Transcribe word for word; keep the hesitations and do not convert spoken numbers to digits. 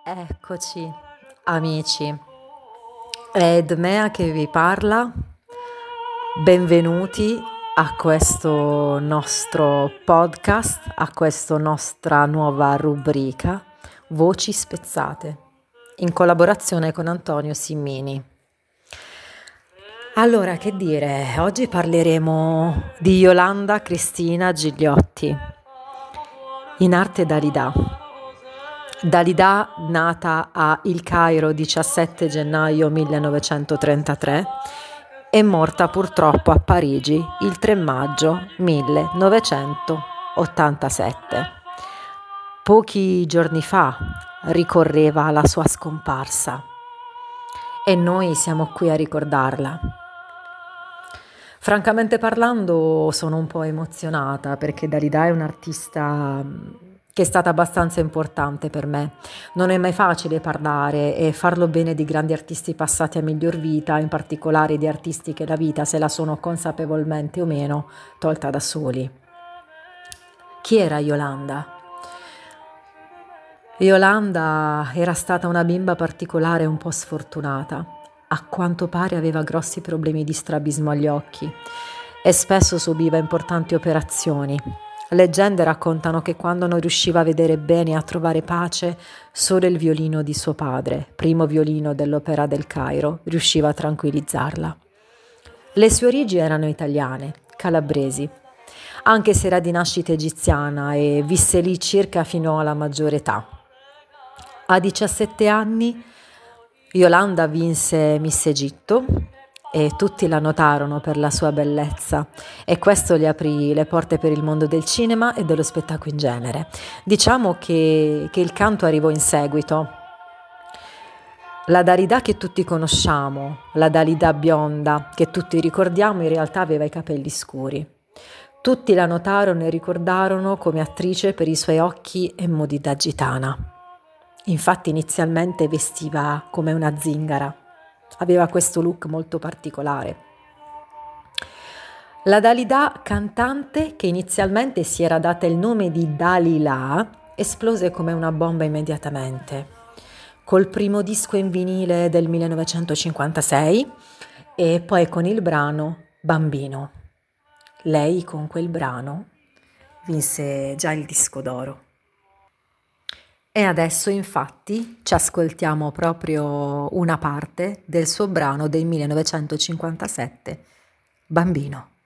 Eccoci, amici, è Edmea che vi parla. Benvenuti a questo nostro podcast, a questa nostra nuova rubrica Voci spezzate, in collaborazione con Antonio Simmini. Allora, che dire, oggi parleremo di Yolanda Cristina Gigliotti, in arte Dalida. Dalida, nata a Il Cairo diciassette gennaio millenovecentotrentatré, è morta purtroppo a Parigi il tre maggio millenovecentottantasette. Pochi giorni fa ricorreva la sua scomparsa e noi siamo qui a ricordarla. Francamente parlando, sono un po' emozionata perché Dalida è un'artista che è stata abbastanza importante per me. Non è mai facile parlare e farlo bene di grandi artisti passati a miglior vita, in particolare di artisti che la vita, se la sono consapevolmente o meno, tolta da soli. Chi era Yolanda? Yolanda era stata una bimba particolare e un po' sfortunata. A quanto pare aveva grossi problemi di strabismo agli occhi e spesso subiva importanti operazioni. Leggende raccontano che quando non riusciva a vedere bene e a trovare pace, solo il violino di suo padre, primo violino dell'Opera del Cairo, riusciva a tranquillizzarla. Le sue origini erano italiane, calabresi, anche se era di nascita egiziana e visse lì circa fino alla maggiore età. A diciassette anni Yolanda vinse Miss Egitto e tutti la notarono per la sua bellezza e questo gli aprì le porte per il mondo del cinema e dello spettacolo in genere. Diciamo che, che il canto arrivò in seguito. La Dalida che tutti conosciamo, la Dalida bionda che tutti ricordiamo, in realtà aveva i capelli scuri. Tutti la notarono e ricordarono come attrice per i suoi occhi e modi da gitana. Infatti inizialmente vestiva come una zingara, aveva questo look molto particolare. La Dalida cantante, che inizialmente si era data il nome di Dalila, esplose come una bomba immediatamente, col primo disco in vinile del millenovecentocinquantasei e poi con il brano Bambino. Lei con quel brano vinse già il disco d'oro. E adesso infatti ci ascoltiamo proprio una parte del suo brano del millenovecentocinquantasette, Bambino.